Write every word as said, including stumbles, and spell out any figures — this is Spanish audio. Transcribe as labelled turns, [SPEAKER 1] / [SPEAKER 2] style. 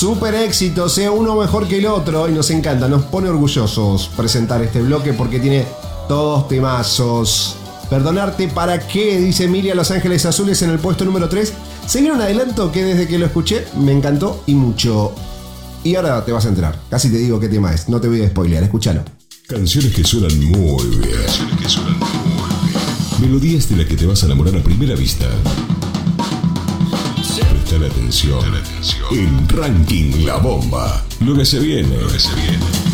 [SPEAKER 1] Super éxito, sea uno mejor que el otro y nos encanta, nos pone orgullosos presentar este bloque porque tiene todos temazos. Perdonarte para qué, dice Emilia Los Ángeles Azules en el puesto número tres. Se viene un adelanto que desde que lo escuché me encantó y mucho. Y ahora te vas a enterar, casi te digo qué tema es, no te voy a spoilear, escúchalo.
[SPEAKER 2] Canciones que suenan muy bien. Canciones que suenan muy bien. Melodías de las que te vas a enamorar a primera vista. Prestar atención. Prestar atención. En Ranking La Bomba. Lo que se viene. Lo que se viene.